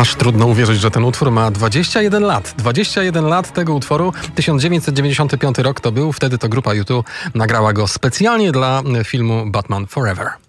Aż trudno uwierzyć, że ten utwór ma 21 lat. 21 lat tego utworu. 1995 rok to był. Wtedy to grupa U2 nagrała go specjalnie dla filmu Batman Forever.